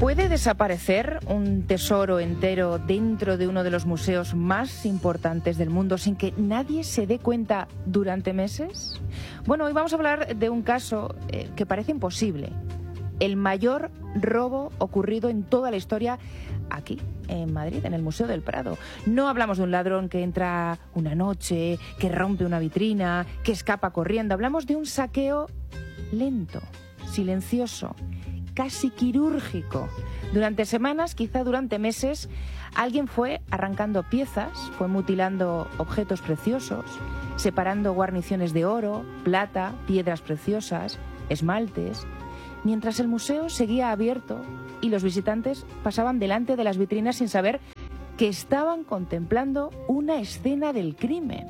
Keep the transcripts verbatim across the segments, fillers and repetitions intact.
¿Puede desaparecer un tesoro entero dentro de uno de los museos más importantes del mundo sin que nadie se dé cuenta durante meses? Bueno, hoy vamos a hablar de un caso eh, que parece imposible. El mayor robo ocurrido en toda la historia aquí, en Madrid, en el Museo del Prado. No hablamos de un ladrón que entra una noche, que rompe una vitrina, que escapa corriendo. Hablamos de un saqueo lento, silencioso, casi quirúrgico. Durante semanas, quizá durante meses, alguien fue arrancando piezas, fue mutilando objetos preciosos, separando guarniciones de oro, plata, piedras preciosas, esmaltes, mientras el museo seguía abierto y los visitantes pasaban delante de las vitrinas sin saber que estaban contemplando una escena del crimen.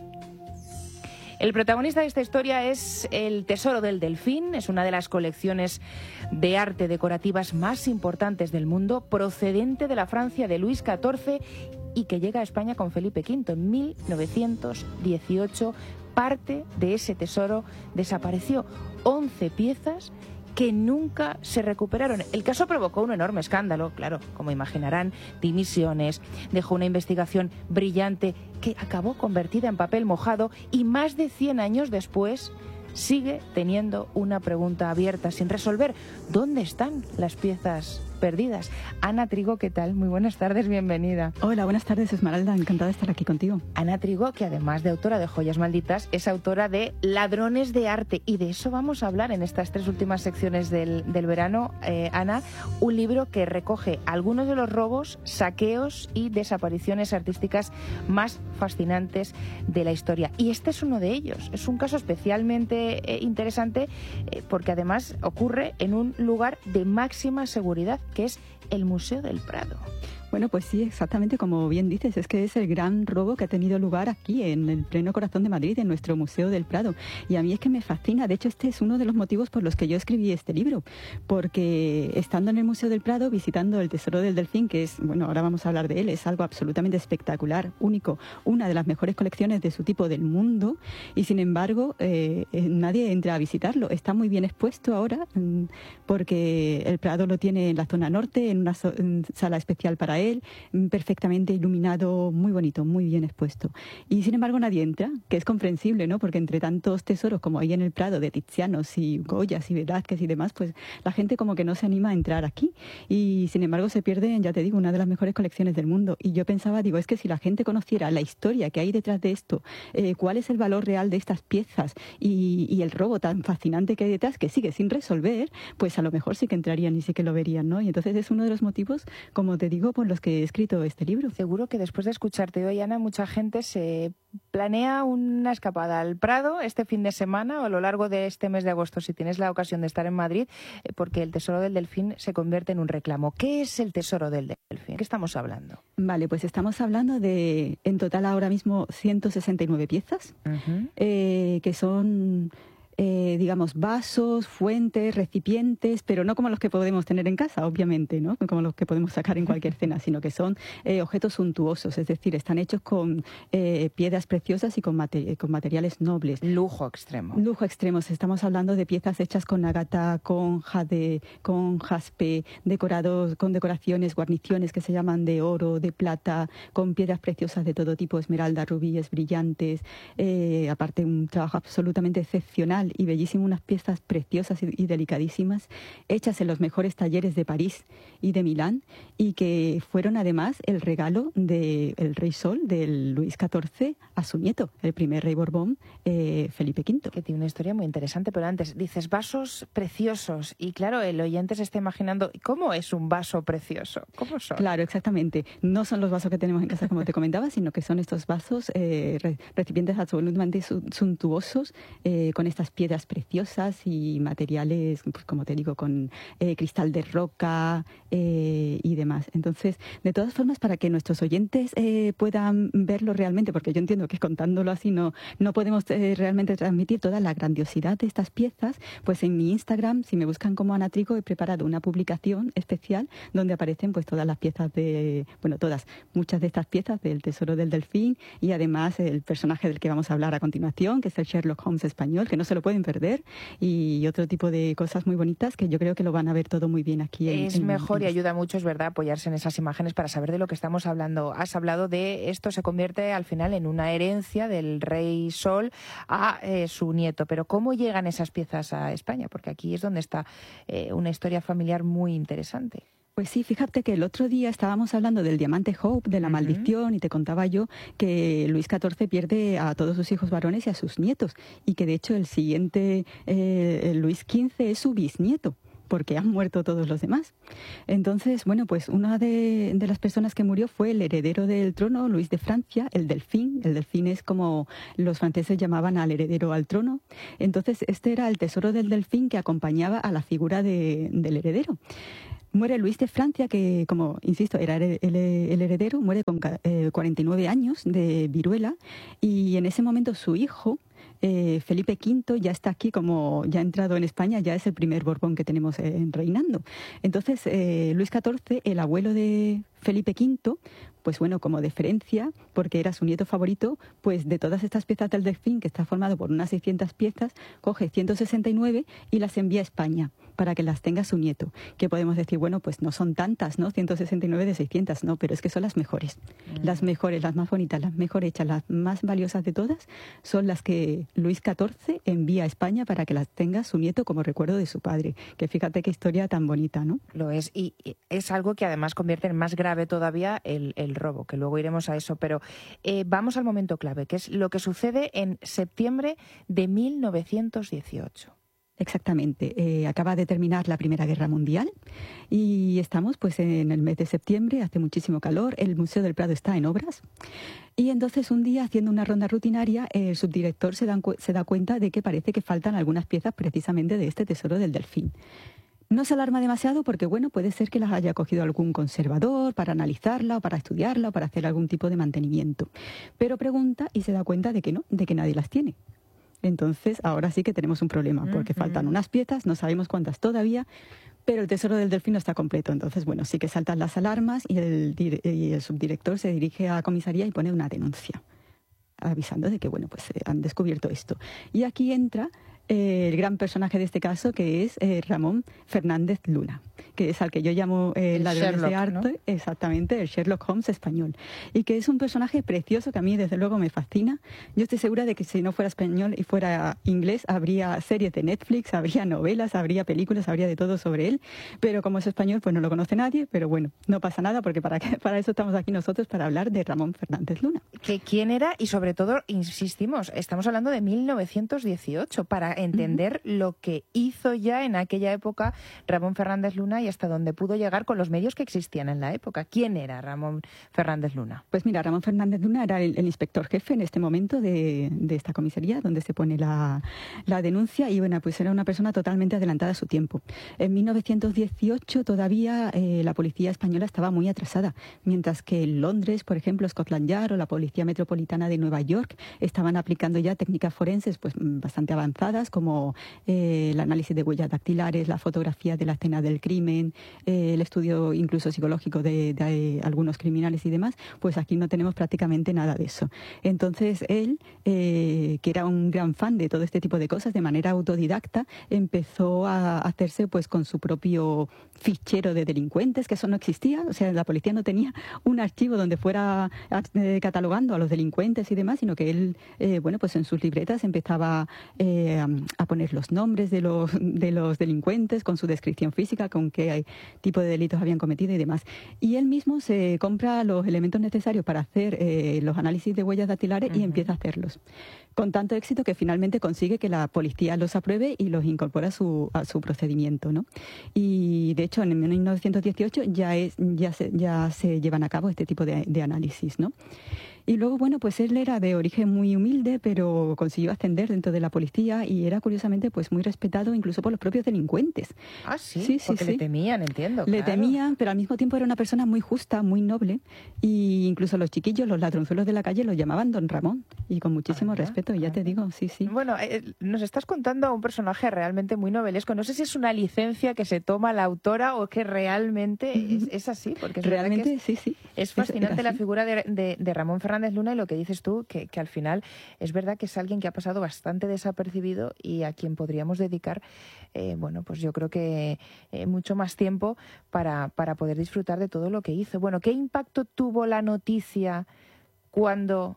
El protagonista de esta historia es el Tesoro del Delfín, es una de las colecciones de arte decorativas más importantes del mundo, procedente de la Francia de Luis catorce y que llega a España con Felipe quinto en mil novecientos dieciocho. Parte de ese tesoro desapareció, once piezas que nunca se recuperaron. El caso provocó un enorme escándalo, claro, como imaginarán, dimisiones, dejó una investigación brillante que acabó convertida en papel mojado y más de cien años después sigue teniendo una pregunta abierta sin resolver. ¿Dónde están las piezas perdidas? Ana Trigo, ¿qué tal? Muy buenas tardes, bienvenida. Hola, buenas tardes, Esmeralda, encantada de estar aquí contigo. Ana Trigo, que además de autora de Joyas Malditas, es autora de Ladrones de Arte, y de eso vamos a hablar en estas tres últimas secciones del, del verano. Eh, Ana, un libro que recoge algunos de los robos, saqueos y desapariciones artísticas más fascinantes de la historia. Y este es uno de ellos. Es un caso especialmente eh, interesante eh, porque además ocurre en un lugar de máxima seguridad, que es el Museo del Prado. Bueno, pues sí, exactamente como bien dices, es que es el gran robo que ha tenido lugar aquí, en el pleno corazón de Madrid, en nuestro Museo del Prado. Y a mí es que me fascina, de hecho este es uno de los motivos por los que yo escribí este libro, porque estando en el Museo del Prado, visitando el Tesoro del Delfín, que es, bueno, ahora vamos a hablar de él, es algo absolutamente espectacular, único, una de las mejores colecciones de su tipo del mundo, y sin embargo eh, nadie entra a visitarlo. Está muy bien expuesto ahora, porque el Prado lo tiene en la zona norte, en una so- en sala especial para él, perfectamente iluminado, muy bonito, muy bien expuesto. Y sin embargo nadie entra, que es comprensible, ¿no? Porque entre tantos tesoros como hay en el Prado de Tizianos y Goyas y Velázquez y demás, pues la gente como que no se anima a entrar aquí. Y sin embargo se pierde, ya te digo, una de las mejores colecciones del mundo. Y yo pensaba, digo, es que si la gente conociera la historia que hay detrás de esto, eh, cuál es el valor real de estas piezas y, y el robo tan fascinante que hay detrás, que sigue sin resolver, pues a lo mejor sí que entrarían y sí que lo verían, ¿no? Y entonces es uno de los motivos, como te digo, por los que he escrito este libro. Seguro que después de escucharte hoy, Ana, mucha gente se planea una escapada al Prado este fin de semana o a lo largo de este mes de agosto, si tienes la ocasión de estar en Madrid, porque el Tesoro del Delfín se convierte en un reclamo. ¿Qué es el Tesoro del Delfín? ¿Qué estamos hablando? Vale, pues estamos hablando de, en total ahora mismo, ciento sesenta y nueve piezas, uh-huh. eh, que son... Eh, digamos, vasos, fuentes, recipientes, pero no como los que podemos tener en casa, obviamente, ¿no? Como los que podemos sacar en cualquier cena, sino que son eh, objetos suntuosos, es decir, están hechos con eh, piedras preciosas y con, materi- con materiales nobles. Lujo extremo. Lujo extremo. Estamos hablando de piezas hechas con ágata, con jade, con jaspe, decorados con decoraciones, guarniciones que se llaman de oro, de plata, con piedras preciosas de todo tipo, esmeraldas, rubíes, brillantes, eh, aparte un trabajo absolutamente excepcional y bellísimo, unas piezas preciosas y, y delicadísimas, hechas en los mejores talleres de París y de Milán, y que fueron además el regalo del Rey Sol, del Luis catorce, a su nieto, el primer rey Borbón, eh, Felipe quinto. Que tiene una historia muy interesante, pero antes dices vasos preciosos, y claro, el oyente se está imaginando, ¿cómo es un vaso precioso? ¿Cómo son? Claro, exactamente. No son los vasos que tenemos en casa, como te comentaba, sino que son estos vasos, eh, recipientes absolutamente suntuosos, eh, con estas piedras preciosas y materiales, pues como te digo, con eh, cristal de roca eh, y demás. Entonces, de todas formas, para que nuestros oyentes eh, puedan verlo realmente, porque yo entiendo que contándolo así no, no podemos eh, realmente transmitir toda la grandiosidad de estas piezas, pues en mi Instagram, si me buscan como Ana Trigo, he preparado una publicación especial donde aparecen pues todas las piezas de, bueno, todas, muchas de estas piezas del Tesoro del Delfín, y además el personaje del que vamos a hablar a continuación, que es el Sherlock Holmes español, que no se lo pueden perder, y otro tipo de cosas muy bonitas que yo creo que lo van a ver todo muy bien aquí. En, es en, mejor en y ayuda mucho, es verdad, apoyarse en esas imágenes para saber de lo que estamos hablando. Has hablado de esto se convierte al final en una herencia del rey Sol a eh, su nieto, pero ¿cómo llegan esas piezas a España? Porque aquí es donde está eh, una historia familiar muy interesante. Pues sí, fíjate que el otro día estábamos hablando del diamante Hope, de la uh-huh. maldición, y te contaba yo que Luis catorce pierde a todos sus hijos varones y a sus nietos, y que de hecho el siguiente, eh, Luis quince, es su bisnieto, porque han muerto todos los demás. Entonces, bueno, pues una de, de las personas que murió fue el heredero del trono, Luis de Francia, el delfín. El delfín es como los franceses llamaban al heredero al trono. Entonces, este era el tesoro del delfín que acompañaba a la figura de, del heredero. Muere Luis de Francia, que, como insisto, era el, el, el heredero, muere con eh, cuarenta y nueve años de viruela, y en ese momento su hijo, eh, Felipe quinto, ya está aquí, como ya ha entrado en España, ya es el primer Borbón que tenemos eh, reinando. Entonces, eh, Luis catorce, el abuelo de Felipe quinto, pues bueno, como deferencia, porque era su nieto favorito, pues de todas estas piezas del delfín, que está formado por unas seiscientas piezas, coge ciento sesenta y nueve y las envía a España para que las tenga su nieto. Que podemos decir, bueno, pues no son tantas, ¿no? ciento sesenta y nueve de seiscientas, no, pero es que son las mejores. Mm. Las mejores, las más bonitas, las mejor hechas, las más valiosas de todas, son las que Luis catorce envía a España para que las tenga su nieto como recuerdo de su padre. Que fíjate qué historia tan bonita, ¿no? Lo es, y es algo que además convierte en más grave todavía el, el robo, que luego iremos a eso, pero eh, vamos al momento clave, que es lo que sucede en septiembre de mil novecientos dieciocho. Exactamente. Eh, acaba de terminar la Primera Guerra Mundial y estamos pues en el mes de septiembre, hace muchísimo calor, el Museo del Prado está en obras y entonces un día, haciendo una ronda rutinaria, el subdirector se da, se da cuenta de que parece que faltan algunas piezas precisamente de este tesoro del delfín. No se alarma demasiado porque, bueno, puede ser que las haya cogido algún conservador para analizarla o para estudiarla o para hacer algún tipo de mantenimiento, pero pregunta y se da cuenta de que no, de que nadie las tiene. Entonces, ahora sí que tenemos un problema, porque uh-huh. faltan unas piezas, no sabemos cuántas todavía, pero el tesoro del delfín no está completo. Entonces, bueno, sí que saltan las alarmas y el, y el subdirector se dirige a la comisaría y pone una denuncia, avisando de que, bueno, pues eh, han descubierto esto. Y aquí entra eh, el gran personaje de este caso, que es eh, Ramón Fernández Luna, que es al que yo llamo eh, ladrones de arte, ¿no? Exactamente, el Sherlock Holmes español, y que es un personaje precioso que a mí desde luego me fascina. Yo estoy segura de que si no fuera español y fuera inglés, habría series de Netflix, habría novelas, habría películas, habría de todo sobre él, pero como es español pues no lo conoce nadie, pero bueno, no pasa nada, porque para, qué, para eso estamos aquí nosotros, para hablar de Ramón Fernández Luna. ¿Que quién era? Y sobre todo, insistimos, estamos hablando de mil novecientos dieciocho, para entender uh-huh. lo que hizo ya en aquella época Ramón Fernández Luna y hasta dónde pudo llegar con los medios que existían en la época. ¿Quién era Ramón Fernández Luna? Pues mira, Ramón Fernández Luna era el, el inspector jefe en este momento de, de esta comisaría donde se pone la, la denuncia, y bueno, pues era una persona totalmente adelantada a su tiempo. En mil novecientos dieciocho todavía eh, la policía española estaba muy atrasada, mientras que en Londres, por ejemplo, Scotland Yard o la Policía Metropolitana de Nueva York estaban aplicando ya técnicas forenses pues bastante avanzadas, como eh, el análisis de huellas dactilares, la fotografía de la escena del crimen, eh, el estudio incluso psicológico de, de algunos criminales y demás. Pues aquí no tenemos prácticamente nada de eso. Entonces él, eh, que era un gran fan de todo este tipo de cosas, de manera autodidacta, empezó a hacerse pues con su propio fichero de delincuentes, que eso no existía. O sea, la policía no tenía un archivo donde fuera eh, catalogando a los delincuentes y demás, sino que él, eh, bueno, pues en sus libretas empezaba eh, a poner los nombres de los, de los delincuentes con su descripción física, con qué tipo de delitos habían cometido y demás. Y él mismo se compra los elementos necesarios para hacer eh, los análisis de huellas dactilares uh-huh. y empieza a hacerlos. Con tanto éxito que finalmente consigue que la policía los apruebe y los incorpora a su, a su procedimiento, ¿no? Y de hecho en mil novecientos dieciocho ya, es, ya, se, ya se llevan a cabo este tipo de, de análisis, ¿no? Y luego, bueno, pues él era de origen muy humilde, pero consiguió ascender dentro de la policía y era, curiosamente, pues muy respetado incluso por los propios delincuentes. Ah, sí, sí, sí porque sí. le temían, entiendo. Le claro. temían, pero al mismo tiempo era una persona muy justa, muy noble, y incluso los chiquillos, los ladronzuelos de la calle, lo llamaban Don Ramón, y con muchísimo ah, respeto, ah, ya te digo, sí, sí. Bueno, eh, nos estás contando a un personaje realmente muy novelesco. No sé si es una licencia que se toma la autora o que realmente es, es así, porque es realmente que es, sí, sí. Es fascinante es, la figura de, de, de Ramón Fernández Fernández Luna, y lo que dices tú, que, que al final es verdad que es alguien que ha pasado bastante desapercibido y a quien podríamos dedicar, eh, bueno, pues yo creo que eh, mucho más tiempo para, para poder disfrutar de todo lo que hizo. Bueno, ¿qué impacto tuvo la noticia cuando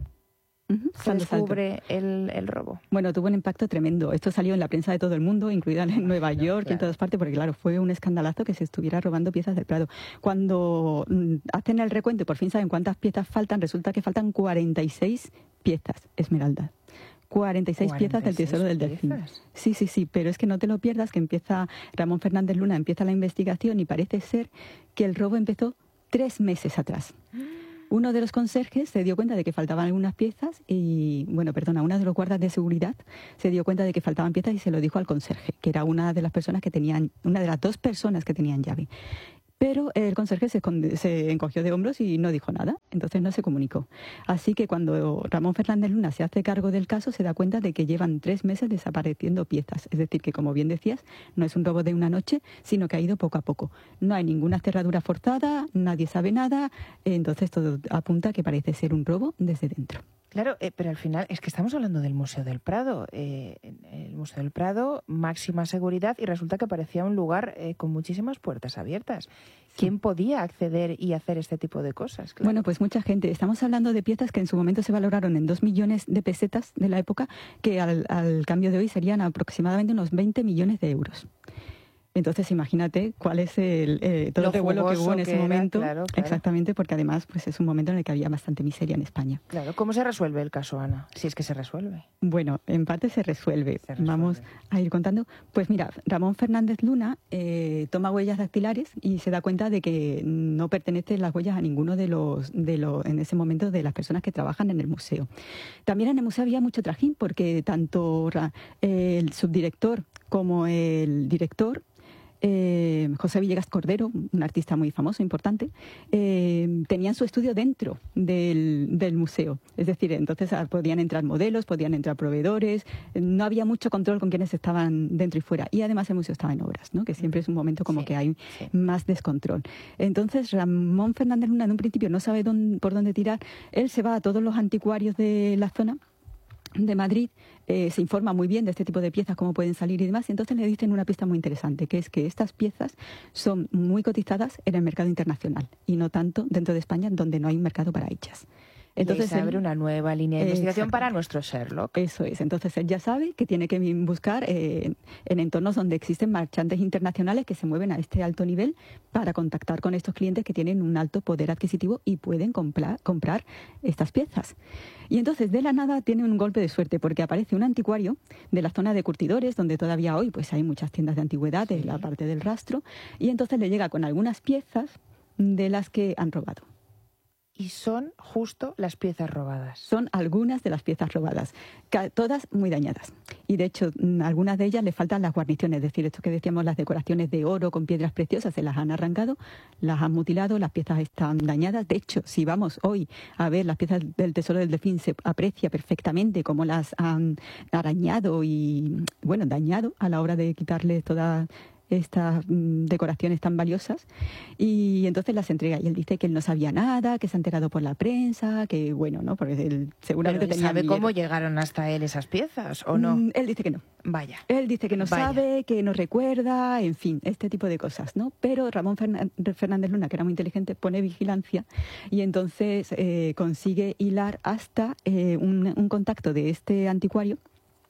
Uh-huh. se descubre el, el robo? Bueno, tuvo un impacto tremendo. Esto salió en la prensa de todo el mundo, incluida en Nueva York claro. y en todas partes, porque claro, fue un escandalazo que se estuviera robando piezas del Prado. Cuando mm, hacen el recuento y por fin saben cuántas piezas faltan, resulta que faltan cuarenta y seis piezas, Esmeralda. cuarenta y seis piezas del Tesoro del Delfín. Sí, sí, sí, pero es que no te lo pierdas, que empieza Ramón Fernández Luna, empieza la investigación y parece ser que el robo empezó tres meses atrás. Uno de los conserjes se dio cuenta de que faltaban algunas piezas y, bueno, perdona, uno de los guardas de seguridad se dio cuenta de que faltaban piezas y se lo dijo al conserje, que era una de las personas que tenían, una de las dos personas que tenían llave. Pero el conserje se, esconde, se encogió de hombros y no dijo nada, entonces no se comunicó. Así que cuando Ramón Fernández Luna se hace cargo del caso, se da cuenta de que llevan tres meses desapareciendo piezas. Es decir, que como bien decías, no es un robo de una noche, sino que ha ido poco a poco. No hay ninguna cerradura forzada, nadie sabe nada, entonces todo apunta a que parece ser un robo desde dentro. Claro, eh, pero al final es que estamos hablando del Museo del Prado. Eh, el Museo del Prado, máxima seguridad, y resulta que parecía un lugar eh, con muchísimas puertas abiertas. ¿Quién sí. podía acceder y hacer este tipo de cosas? Claro. Bueno, pues mucha gente. Estamos hablando de piezas que en su momento se valoraron en dos millones de pesetas de la época, que al, al cambio de hoy serían aproximadamente unos veinte millones de euros. Entonces, imagínate cuál es el eh, todo el revuelo que hubo en ese era, momento. Claro, claro. Exactamente, porque además pues es un momento en el que había bastante miseria en España. Claro. ¿Cómo se resuelve el caso, Ana? Si es que se resuelve. Bueno, en parte se resuelve. Se resuelve. Vamos a ir contando. Pues mira, Ramón Fernández Luna eh, toma huellas dactilares y se da cuenta de que no pertenecen las huellas a ninguno de los, de los, en ese momento, de las personas que trabajan en el museo. También en el museo había mucho trajín, porque tanto eh, el subdirector como el director, Eh, José Villegas Cordero, un artista muy famoso, importante, eh, tenían su estudio dentro del, del museo. Es decir, entonces podían entrar modelos, podían entrar proveedores, no había mucho control con quienes estaban dentro y fuera. Y además el museo estaba en obras, ¿no? Que siempre es un momento como sí, que hay sí. más descontrol. Entonces Ramón Fernández Luna en un principio no sabe dónde, por dónde tirar. Él se va a todos los anticuarios de la zona de Madrid, eh, se informa muy bien de este tipo de piezas, cómo pueden salir y demás, y entonces le dicen una pista muy interesante, que es que estas piezas son muy cotizadas en el mercado internacional y no tanto dentro de España, donde no hay un mercado para ellas. Entonces se abre una nueva línea de investigación para nuestro Sherlock. Eso es. Entonces él ya sabe que tiene que buscar eh, en entornos donde existen marchantes internacionales que se mueven a este alto nivel para contactar con estos clientes que tienen un alto poder adquisitivo y pueden comprar, comprar estas piezas. Y entonces de la nada tiene un golpe de suerte porque aparece un anticuario de la zona de curtidores, donde todavía hoy pues hay muchas tiendas de antigüedad, sí. en la parte del rastro, y entonces le llega con algunas piezas de las que han robado. Y son justo las piezas robadas. Son algunas de las piezas robadas, todas muy dañadas. Y de hecho, algunas de ellas le faltan las guarniciones, es decir, esto que decíamos, las decoraciones de oro con piedras preciosas, se las han arrancado, las han mutilado, las piezas están dañadas. De hecho, si vamos hoy a ver las piezas del Tesoro del Delfín, se aprecia perfectamente cómo las han arañado y, bueno, dañado a la hora de quitarles toda estas mm, decoraciones tan valiosas, y entonces las entrega y él dice que él no sabía nada, que se ha enterado por la prensa, que bueno, ¿no? Porque él seguramente Pero él tenía ¿sabe miedo. ¿Cómo llegaron hasta él esas piezas o no? Mm, él dice que no. Vaya. Él dice que no Vaya. sabe, que no recuerda, en fin, este tipo de cosas, ¿no? Pero Ramón Fernández Luna, que era muy inteligente, pone vigilancia y entonces eh, consigue hilar hasta eh, un, un contacto de este anticuario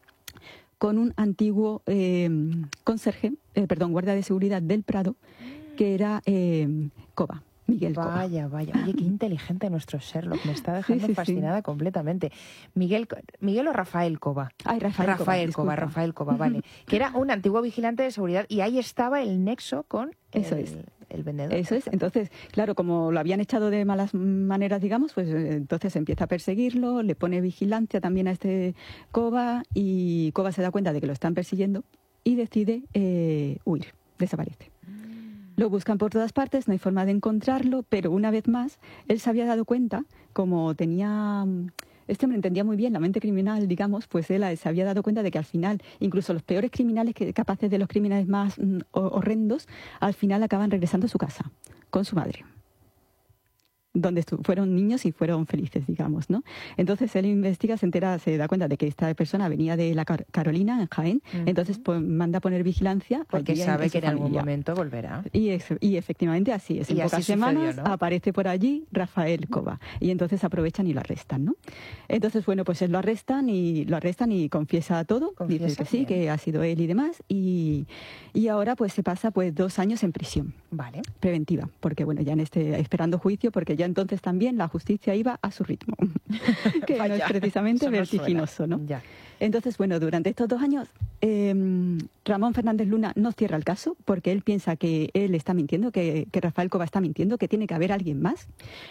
con un antiguo eh, conserje, eh, perdón, guardia de seguridad del Prado, que era eh, Cova, Miguel Cova. Vaya, vaya. Oye, qué inteligente nuestro Sherlock. Me está dejando sí, sí, fascinada sí. completamente. Miguel, Miguel o Rafael Cova. Ay, Rafael, Rafael Cova, Cova, Rafael Cova, vale. Que era un antiguo vigilante de seguridad y ahí estaba el nexo con Eso el, es. el vendedor. Eso es. Entonces, claro, como lo habían echado de malas maneras, digamos, pues entonces empieza a perseguirlo, le pone vigilancia también a este Cova y Cova se da cuenta de que lo están persiguiendo y decide eh, huir, desaparece. Lo buscan por todas partes, no hay forma de encontrarlo, pero una vez más, él se había dado cuenta, como tenía... Este hombre entendía muy bien la mente criminal, digamos, pues él se había dado cuenta de que al final, incluso los peores criminales, que capaces de los crímenes más mm, horrendos, al final acaban regresando a su casa, con su madre. donde fueron niños y fueron felices, digamos, ¿no? Entonces él investiga, se entera, se da cuenta de que esta persona venía de la Car Carolina, en Jaén, uh-huh. entonces pues, manda a poner vigilancia. Porque sabe en que en familia. algún momento volverá. Y, es, y efectivamente así es. En y pocas semanas sucedió, ¿no? aparece por allí Rafael Cova y entonces aprovechan y lo arrestan, ¿no? Entonces, bueno, pues él lo arrestan y lo arrestan y confiesa todo, confiesa dice que sí, bien. que ha sido él y demás, y, y ahora pues se pasa pues dos años en prisión. Vale. Preventiva, porque bueno, ya en este esperando juicio, porque ya entonces también la justicia iba a su ritmo, que no es precisamente vertiginoso, ¿no? Ya. Entonces, bueno, durante estos dos años, eh, Ramón Fernández Luna no cierra el caso porque él piensa que él está mintiendo, que, que Rafael Cova está mintiendo, que tiene que haber alguien más,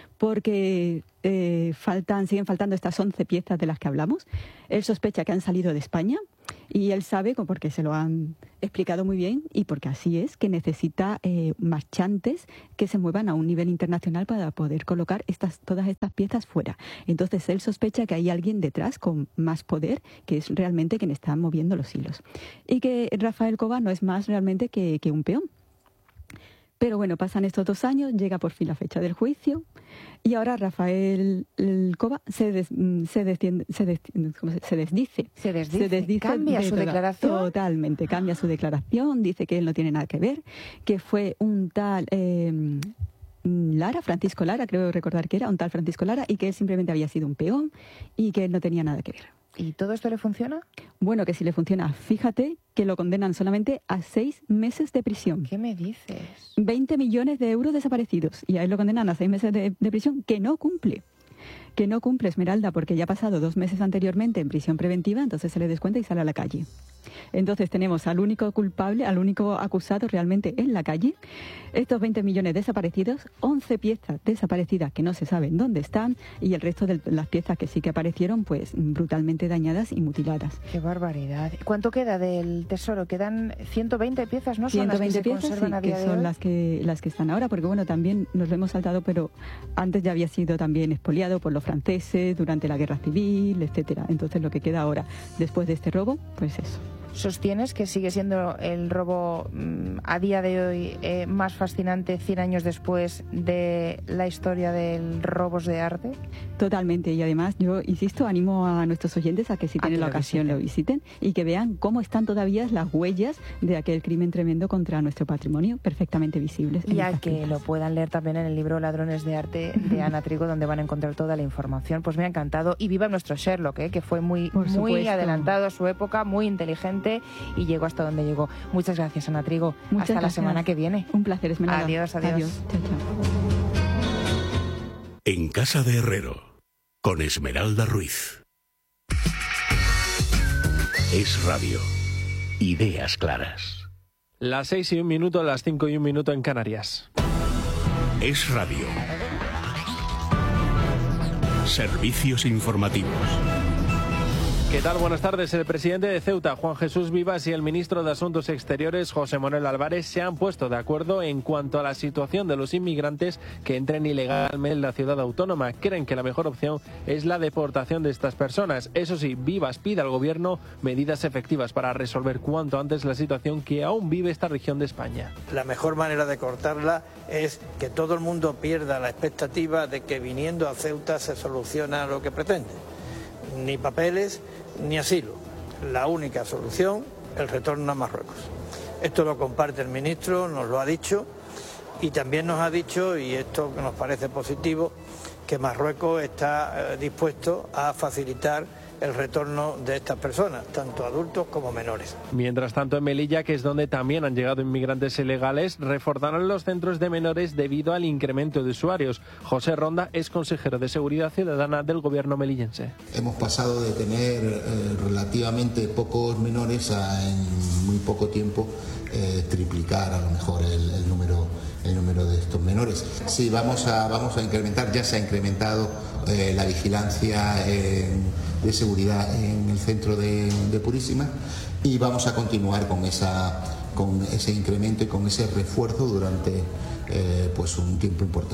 porque eh, faltan, siguen faltando estas once piezas de las que hablamos. Él sospecha que han salido de España y él sabe, porque se lo han explicado muy bien y porque así es, que necesita eh, marchantes que se muevan a un nivel internacional para poder colocar estas, todas estas piezas fuera. Entonces él sospecha que hay alguien detrás con más poder, que es realmente quien está moviendo los hilos. Y que Rafael Cova no es más realmente que, que un peón. Pero bueno, pasan estos dos años, llega por fin la fecha del juicio y ahora Rafael Cova se, des, se, desciende, se, des, se desdice. Se desdice, se desdice cambia de su toda, declaración. Totalmente, cambia su declaración, dice que él no tiene nada que ver, que fue un tal... Eh, Lara, Francisco Lara, creo recordar que era un tal Francisco Lara, y que él simplemente había sido un peón y que él no tenía nada que ver. ¿Y todo esto le funciona? Bueno, que si le funciona. Fíjate que lo condenan solamente a seis meses de prisión. ¿Qué me dices? veinte millones de euros desaparecidos. Y a él lo condenan a seis meses de, de prisión que no cumple. Que no cumple, Esmeralda, porque ya ha pasado dos meses anteriormente en prisión preventiva, entonces se le descuenta y sale a la calle. Entonces tenemos al único culpable, al único acusado realmente en la calle, estos veinte millones desaparecidos, once piezas desaparecidas que no se saben dónde están y el resto de las piezas que sí que aparecieron pues brutalmente dañadas y mutiladas. ¡Qué barbaridad! ¿Cuánto queda del tesoro? Quedan ciento veinte piezas, ¿no? ciento veinte son las que piezas, se conservan sí, a día que de son hoy. las que, las que están ahora, porque bueno, también nos lo hemos saltado, pero antes ya había sido también expoliado por los franceses durante la Guerra Civil, etcétera. Entonces lo que queda ahora, después de este robo, pues eso. ¿Sostienes que sigue siendo el robo mmm, a día de hoy eh, más fascinante cien años después de la historia de robos de arte? Totalmente, y además yo insisto, animo a nuestros oyentes a que si tienen la ocasión lo visiten y que vean cómo están todavía las huellas de aquel crimen tremendo contra nuestro patrimonio, perfectamente visibles. Y a que piezas. Lo puedan leer también en el libro Ladrones de Arte de Ana Trigo, donde van a encontrar toda la información. Pues me ha encantado, y viva nuestro Sherlock, ¿eh? que fue muy, muy adelantado a su época, muy inteligente y llegó hasta donde llegó. Muchas gracias, Ana Trigo. Muchas hasta gracias. La semana que viene. Un placer, Esmeralda. Adiós, adiós. Adiós. Chao, chao. En Casa de Herrero, con Esmeralda Ruiz. Es Radio. Ideas claras. Las seis y un minuto, las cinco y un minuto en Canarias. Es Radio. Servicios informativos. ¿Qué tal? Buenas tardes. El presidente de Ceuta, Juan Jesús Vivas, y el ministro de Asuntos Exteriores, José Manuel Álvarez, se han puesto de acuerdo en cuanto a la situación de los inmigrantes que entren ilegalmente en la ciudad autónoma. Creen que la mejor opción es la deportación de estas personas. Eso sí, Vivas pide al gobierno medidas efectivas para resolver cuanto antes la situación que aún vive esta región de España. La mejor manera de cortarla es que todo el mundo pierda la expectativa de que viniendo a Ceuta se soluciona lo que pretende. Ni papeles ni asilo. La única solución, el retorno a Marruecos. Esto lo comparte el ministro, nos lo ha dicho, y también nos ha dicho, y esto que nos parece positivo, que Marruecos está eh, dispuesto a facilitar el retorno de estas personas, tanto adultos como menores. Mientras tanto, en Melilla, que es donde también han llegado inmigrantes ilegales, reforzarán los centros de menores debido al incremento de usuarios. José Ronda es consejero de Seguridad Ciudadana del gobierno melillense. Hemos pasado de tener eh, relativamente pocos menores a en muy poco tiempo eh, triplicar a lo mejor el, el número el número de estos menores. Sí, vamos a vamos a incrementar, ya se ha incrementado eh, la vigilancia eh, de seguridad en el centro de, de Purísima, y vamos a continuar con esa con ese incremento y con ese refuerzo durante eh, pues un tiempo importante.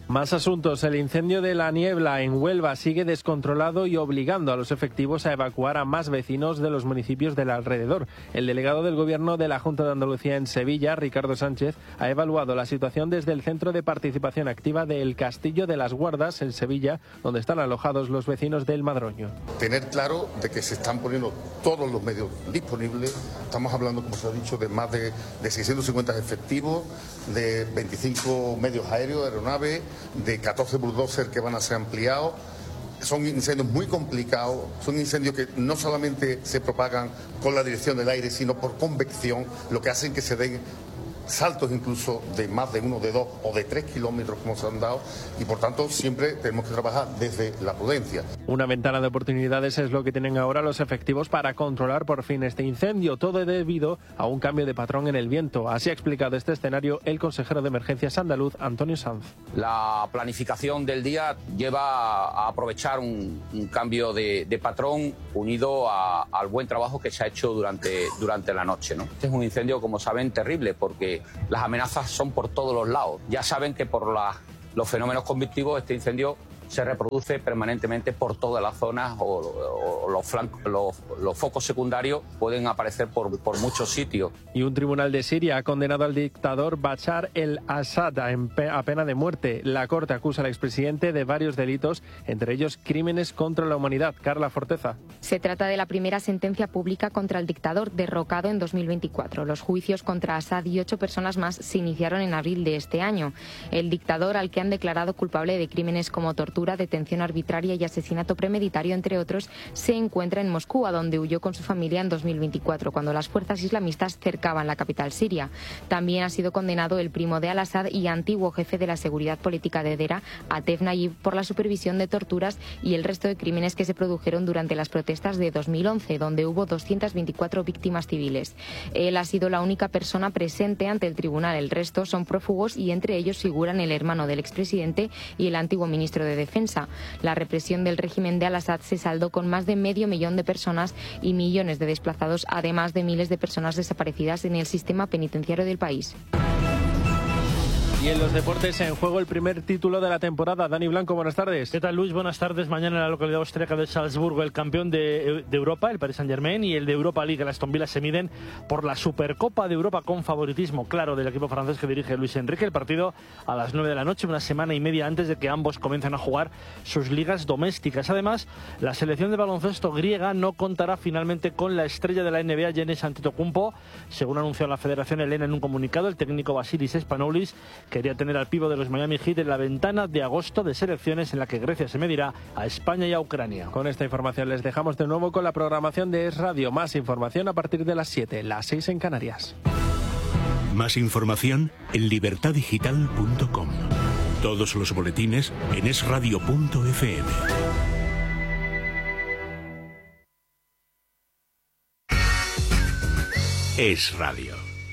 Más asuntos. El incendio de La Niebla en Huelva sigue descontrolado y obligando a los efectivos a evacuar a más vecinos de los municipios del alrededor. El delegado del Gobierno de la Junta de Andalucía en Sevilla, Ricardo Sánchez, ha evaluado la situación desde el Centro de Participación Activa del Castillo de las Guardas en Sevilla, donde están alojados los vecinos del Madroño. Tener claro de que se están poniendo todos los medios disponibles. Estamos hablando, como se ha dicho, de más de, de seiscientos cincuenta efectivos, de veinticinco medios aéreos, aeronaves, de catorce bulldozers que van a ser ampliados. Son incendios muy complicados, son incendios que no solamente se propagan con la dirección del aire, sino por convección, lo que hacen que se den saltos incluso de más de uno, de dos o de tres kilómetros como se han dado, y por tanto siempre tenemos que trabajar desde la prudencia. Una ventana de oportunidades es lo que tienen ahora los efectivos para controlar por fin este incendio, todo debido a un cambio de patrón en el viento. Así ha explicado este escenario el consejero de emergencias andaluz, Antonio Sanz. La planificación del día lleva a aprovechar un, un cambio de, de patrón unido a, al buen trabajo que se ha hecho durante, durante la noche, ¿no? Este es un incendio, como saben, terrible, porque las amenazas son por todos los lados. Ya saben que por la, los fenómenos convectivos este incendio se reproduce permanentemente por todas las zonas, o, o, o los, flancos, los, los focos secundarios pueden aparecer por, por muchos sitios. Y un tribunal de Siria ha condenado al dictador Bashar el-Assad a pena de muerte. La Corte acusa al expresidente de varios delitos, entre ellos crímenes contra la humanidad. Carla Forteza. Se trata de la primera sentencia pública contra el dictador, derrocado en dos mil veinticuatro. Los juicios contra Assad y ocho personas más se iniciaron en abril de este año. El dictador, al que han declarado culpable de crímenes como tortura, detención arbitraria y asesinato premeditario, entre otros, se encuentra en Moscú, a donde huyó con su familia en dos mil veinticuatro, cuando las fuerzas islamistas cercaban la capital siria. También ha sido condenado el primo de al-Assad y antiguo jefe de la seguridad política de Dera, Atef Nayib, por la supervisión de torturas y el resto de crímenes que se produjeron durante las protestas de dos mil once, donde hubo doscientas veinticuatro víctimas civiles. Él ha sido la única persona presente ante el tribunal. El resto son prófugos y entre ellos figuran el hermano del expresidente y el antiguo ministro de Defensa. La represión del régimen de al-Assad se saldó con más de medio millón de personas y millones de desplazados, además de miles de personas desaparecidas en el sistema penitenciario del país. Y en los deportes, en juego el primer título de la temporada. Dani Blanco, buenas tardes. ¿Qué tal, Luis? Buenas tardes. Mañana en la localidad austríaca de Salzburgo, el campeón de, de Europa, el Paris Saint-Germain, y el de Europa League, el Aston Villa, se miden por la Supercopa de Europa, con favoritismo claro del equipo francés que dirige Luis Enrique. El partido a las nueve de la noche, una semana y media antes de que ambos comiencen a jugar sus ligas domésticas. Además, la selección de baloncesto griega no contará finalmente con la estrella de la N B A, Giannis Antetokounmpo. Según anunció la Federación Helena en un comunicado, el técnico Vasilis Spanoulis quería tener al pívot de los Miami Heat en la ventana de agosto de selecciones, en la que Grecia se medirá a España y a Ucrania. Con esta información les dejamos de nuevo con la programación de Es Radio. Más información a partir de las siete, las seis en Canarias. Más información en libertad digital punto com. Todos los boletines en es radio punto efe eme. Es Radio.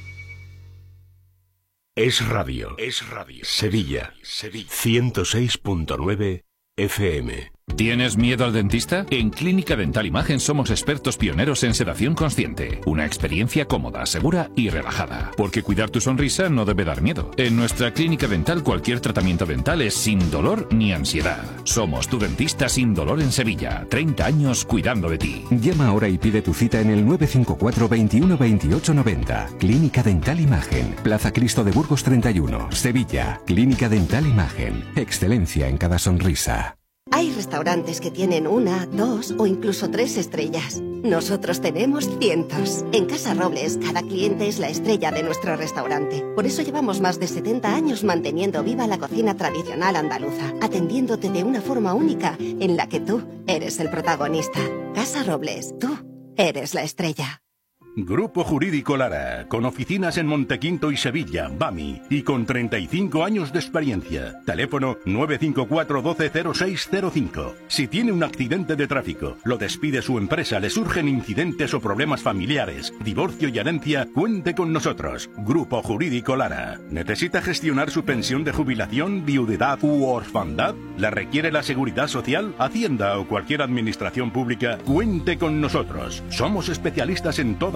Es Radio. Es Radio. Sevilla. Sevilla. ciento seis punto nueve efe eme. ¿Tienes miedo al dentista? En Clínica Dental Imagen somos expertos pioneros en sedación consciente. Una experiencia cómoda, segura y relajada. Porque cuidar tu sonrisa no debe dar miedo. En nuestra clínica dental cualquier tratamiento dental es sin dolor ni ansiedad. Somos tu dentista sin dolor en Sevilla. treinta años cuidando de ti. Llama ahora y pide tu cita en el nueve cinco cuatro, veintiuno, veintiocho, noventa. Clínica Dental Imagen. Plaza Cristo de Burgos treinta y uno, Sevilla. Clínica Dental Imagen. Excelencia en cada sonrisa. Hay restaurantes que tienen una, dos o incluso tres estrellas. Nosotros tenemos cientos. En Casa Robles, cada cliente es la estrella de nuestro restaurante. Por eso llevamos más de setenta años manteniendo viva la cocina tradicional andaluza, atendiéndote de una forma única en la que tú eres el protagonista. Casa Robles, tú eres la estrella. Grupo Jurídico Lara, con oficinas en Montequinto y Sevilla, BAMI, y con treinta y cinco años de experiencia. Teléfono nueve cinco cuatro, doce, cero seis cero cinco. Si tiene un accidente de tráfico, lo despide su empresa, le surgen incidentes o problemas familiares, divorcio y herencia, cuente con nosotros. Grupo Jurídico Lara. ¿Necesita gestionar su pensión de jubilación, viudedad u orfandad? ¿La requiere la Seguridad Social, Hacienda o cualquier administración pública? Cuente con nosotros. Somos especialistas en todas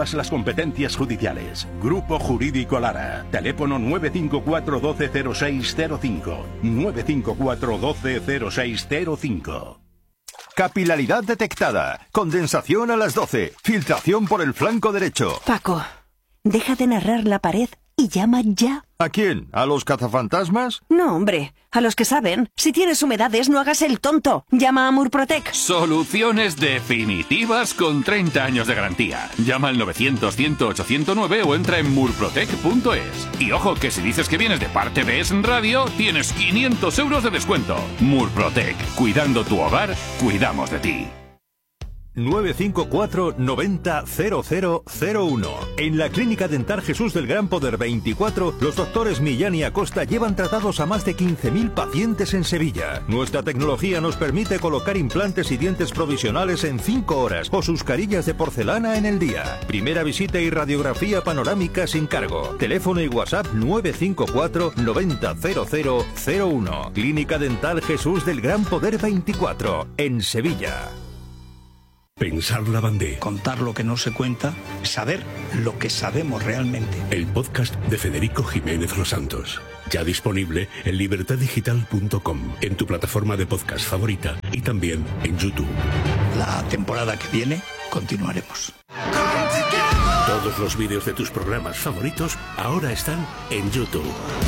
todas las competencias judiciales. Grupo Jurídico Lara. Teléfono nueve cinco cuatro uno dos cero seis cero cinco. nueve cinco cuatro uno dos cero seis cero cinco. Capilaridad detectada. Condensación a las doce. Filtración por el flanco derecho. Paco, deja de narrar la pared y llama ya. ¿A quién? ¿A los cazafantasmas? No, hombre, a los que saben. Si tienes humedades, no hagas el tonto. Llama a Murprotec. Soluciones definitivas con treinta años de garantía. Llama al novecientos, cien, ocho cero nueve o entra en murprotec punto es. Y ojo, que si dices que vienes de parte de Es Radio, tienes quinientos euros de descuento. Murprotec. Cuidando tu hogar, cuidamos de ti. nueve cinco cuatro noventa cero cero cero uno. En la Clínica Dental Jesús del Gran Poder veinticuatro, los doctores Millán y Acosta llevan tratados a más de quince mil pacientes en Sevilla. Nuestra tecnología nos permite colocar implantes y dientes provisionales en cinco horas o sus carillas de porcelana en el día. Primera visita y radiografía panorámica sin cargo. Teléfono y WhatsApp nueve cinco cuatro noventa cero cero cero uno. Clínica Dental Jesús del Gran Poder veinticuatro, en Sevilla. Pensar la bandera. Contar lo que no se cuenta, saber lo que sabemos realmente. El podcast de Federico Jiménez Los Santos. Ya disponible en libertad digital punto com, en tu plataforma de podcast favorita y también en YouTube. La temporada que viene continuaremos. Todos los vídeos de tus programas favoritos ahora están en YouTube.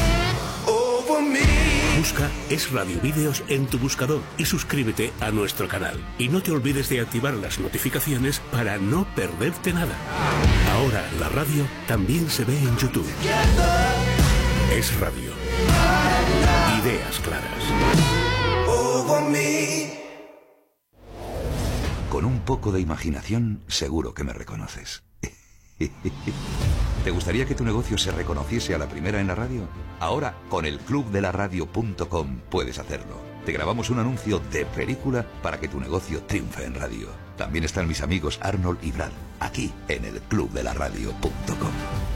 Busca Es Radio Vídeos en tu buscador y suscríbete a nuestro canal. Y no te olvides de activar las notificaciones para no perderte nada. Ahora la radio también se ve en YouTube. Es Radio. Ideas claras. Con un poco de imaginación, seguro que me reconoces. ¿Te gustaría que tu negocio se reconociese a la primera en la radio? Ahora, con el club de la radio punto com puedes hacerlo. Te grabamos un anuncio de película para que tu negocio triunfe en radio. También están mis amigos Arnold y Brad, aquí en el club de la radio punto com.